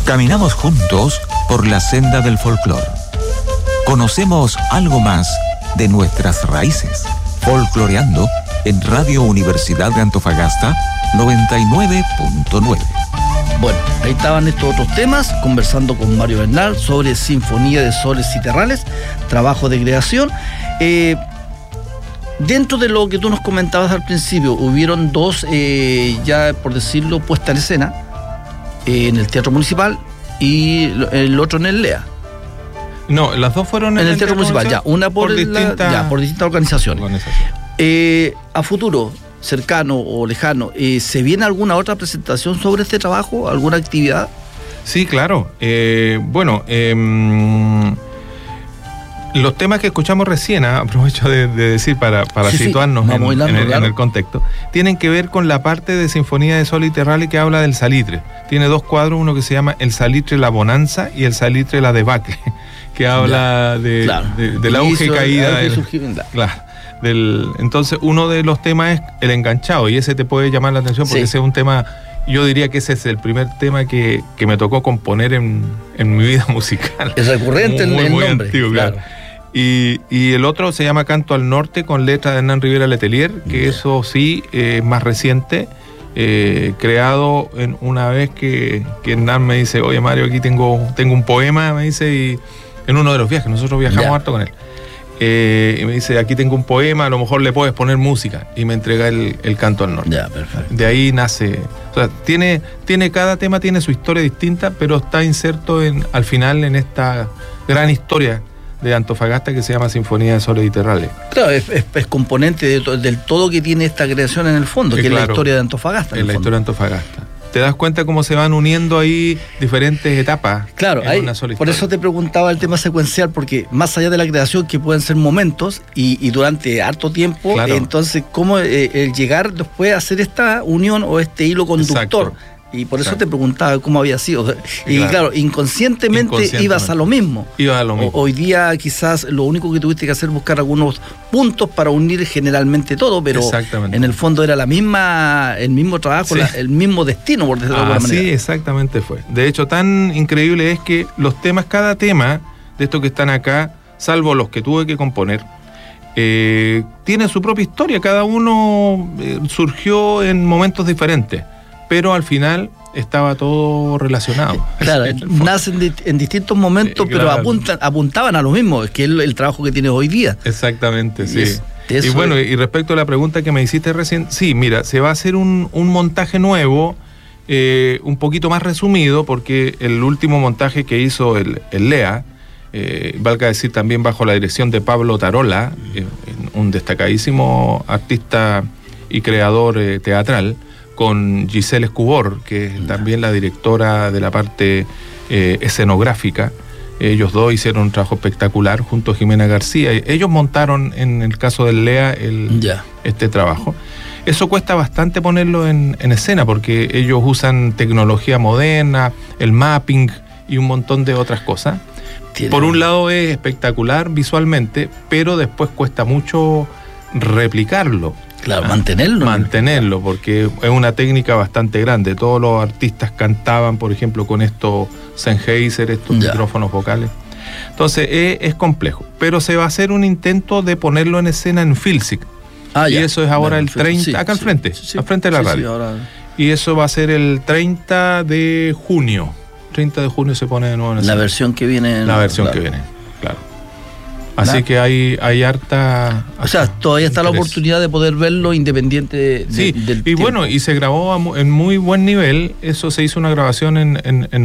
Caminamos juntos por la senda del folclore. Conocemos algo más de nuestras raíces. Folcloreando en Radio Universidad de Antofagasta 99.9. Bueno, ahí estaban estos otros temas, conversando con Mario Bernal sobre Sinfonía de Soles y Terrales, trabajo de creación. Dentro de lo que tú nos comentabas al principio, hubieron dos, ya por decirlo, puesta en escena, en el Teatro Municipal y el otro en el LEA. No, las dos fueron en el Teatro Municipal, ya, una por distintas organizaciones. A futuro, cercano o lejano, ¿se viene alguna otra presentación sobre este trabajo, alguna actividad? Sí, claro. Los temas que escuchamos recién, aprovecho de decir para situarnos en el contexto, tienen que ver con la parte de Sinfonía de Soles y Terrales que habla del salitre. Tiene dos cuadros, uno que se llama El Salitre La Bonanza y El Salitre La Debacle, que habla del auge y caída. Entonces, uno de los temas es el enganchado, y ese te puede llamar la atención porque ese es un tema. Yo diría que ese es el primer tema que me tocó componer en mi vida musical. Es recurrente el nombre. Antiguo, claro. Y el otro se llama Canto al Norte, con letra de Hernán Rivera Letelier, que eso sí es más reciente, creado una vez que Hernán me dice: oye, Mario, aquí tengo un poema, me dice, y en uno de los viajes, nosotros viajamos harto con él. Y me dice: aquí tengo un poema, a lo mejor le puedes poner música, y me entrega el Canto al Norte. Ya, perfecto. De ahí nace, o sea, cada tema tiene su historia distinta, pero está inserto al final en esta gran historia de Antofagasta que se llama Sinfonía de Soles y Terrales. Claro, es componente del todo que tiene esta creación en el fondo, que es la historia de Antofagasta. Es la historia de Antofagasta. Te das cuenta cómo se van uniendo ahí diferentes etapas. Claro, por eso te preguntaba el tema secuencial, porque más allá de la creación, que pueden ser momentos y durante harto tiempo, entonces cómo el llegar después a hacer esta unión o este hilo conductor. Exacto. Y por eso te preguntaba cómo había sido. Y claro, inconscientemente ibas a lo mismo. Hoy día quizás lo único que tuviste que hacer es buscar algunos puntos para unir generalmente todo, pero en el fondo era el mismo trabajo, el mismo destino, por decirlo de alguna manera. Sí, exactamente fue. De hecho, tan increíble es que cada tema de estos que están acá, salvo los que tuve que componer, tiene su propia historia. Cada uno surgió en momentos diferentes, pero al final estaba todo relacionado. Claro, nacen en distintos momentos, pero apuntaban a lo mismo, es que es el trabajo que tienes hoy día. Exactamente, sí. Y bueno, y respecto a la pregunta que me hiciste recién, sí, mira, se va a hacer un montaje nuevo, un poquito más resumido, porque el último montaje que hizo el LEA, valga decir también bajo la dirección de Pablo Tarola, un destacadísimo artista y creador teatral, con Giselle Escubor, que es también la directora de la parte escenográfica. Ellos dos hicieron un trabajo espectacular junto a Jimena García. Ellos montaron, en el caso del LEA, este trabajo. Eso cuesta bastante ponerlo en escena, porque ellos usan tecnología moderna, el mapping y un montón de otras cosas. Por un lado es espectacular visualmente, pero después cuesta mucho replicarlo. Claro, mantenerlo, porque es una técnica bastante grande. Todos los artistas cantaban, por ejemplo, con estos Sennheiser, estos micrófonos vocales. Entonces es complejo, pero se va a hacer un intento de ponerlo en escena en Filsic. Y eso es ahora el 30, acá al frente, al frente de la radio. Y eso va a ser el 30 de junio. 30 de junio se pone de nuevo en escena. La versión que viene. Que viene, claro. Así que hay harta... O sea, todavía está interés. La oportunidad de poder verlo independiente del tiempo. Bueno, y se grabó en muy buen nivel. Eso se hizo una grabación de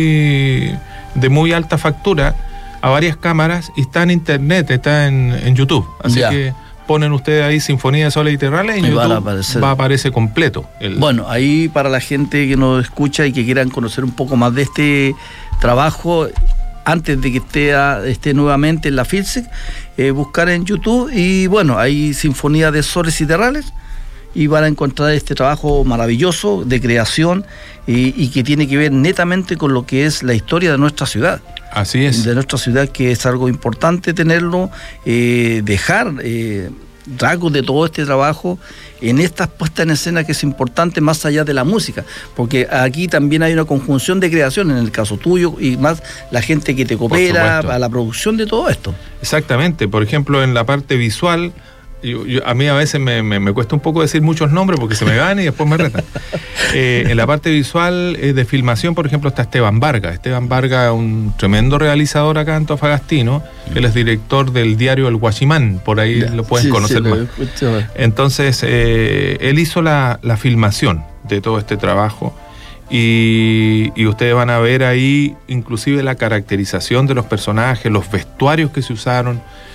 muy alta factura a varias cámaras, y está en internet, está en YouTube. Así que ponen ustedes ahí Sinfonía de Soles y Terrales y en YouTube va a aparecer completo. Bueno, ahí para la gente que nos escucha y que quieran conocer un poco más de este trabajo, antes de que esté nuevamente en la Filsic, buscar en YouTube, y bueno, hay Sinfonía de Soles y Terrales, y van a encontrar este trabajo maravilloso de creación y que tiene que ver netamente con lo que es la historia de nuestra ciudad. Así es. De nuestra ciudad, que es algo importante tenerlo, dejar rasgos de todo este trabajo en estas puestas en escena que es importante más allá de la música, porque aquí también hay una conjunción de creación en el caso tuyo y más la gente que te coopera a la producción de todo esto. Exactamente, por ejemplo en la parte visual, a mí a veces me cuesta un poco decir muchos nombres porque se me van y después me retan. En la parte visual de filmación, por ejemplo, está Esteban Vargas. Esteban Vargas, un tremendo realizador acá antofagastino. Él es director del diario El Guachimán, por ahí lo pueden conocer más. Entonces, él hizo la filmación de todo este trabajo. Y ustedes van a ver ahí inclusive la caracterización de los personajes, los vestuarios que se usaron,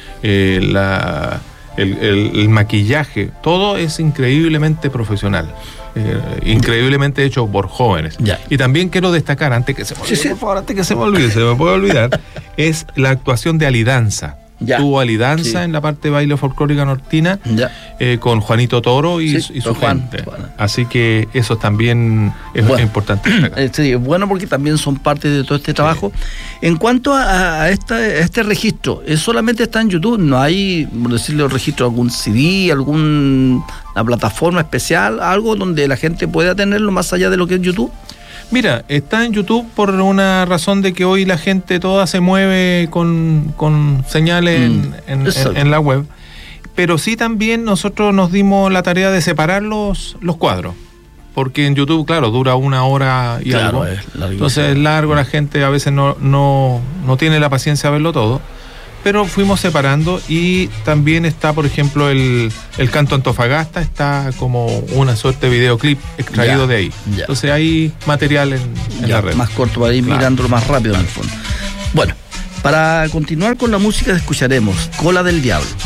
el maquillaje, todo es increíblemente profesional, increíblemente hecho por jóvenes. Ya. Y también quiero destacar, antes que se me olvide, por favor, antes que se me olvide, se me puede olvidar, es la actuación de Alidanza. Tuvo Alidanza en la parte de baile folclórica nortina, con Juanito Toro y su gente. Así que eso también es importante. Sí, es bueno porque también son parte de todo este trabajo. En cuanto a este registro, ¿solamente está en YouTube? ¿No hay, por decirlo, registro, algún CD, alguna plataforma especial, algo donde la gente pueda tenerlo más allá de lo que es YouTube? Mira, está en YouTube por una razón de que hoy la gente toda se mueve con señales en la web, pero sí también nosotros nos dimos la tarea de separar los cuadros, porque en YouTube, claro, dura 1 hora y algo, entonces es largo, la gente a veces no tiene la paciencia de verlo todo, pero fuimos separando. Y también está, por ejemplo, el Canto Antofagasta, está como una suerte de videoclip extraído de ahí. Entonces hay material en la red. Más corto para ir mirándolo más rápido en el fondo. Bueno, para continuar con la música escucharemos Cola del Diablo.